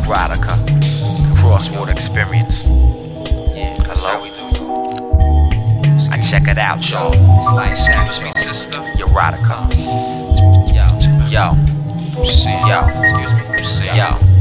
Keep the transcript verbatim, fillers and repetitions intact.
Erotica, cross-border experience. Yeah, that's Hello? how we do, yo. I check it out, y'all. It's like that, Excuse me, sister. Erotica. yo. Yo, I'm saying. yo, Excuse me. I'm saying. yo.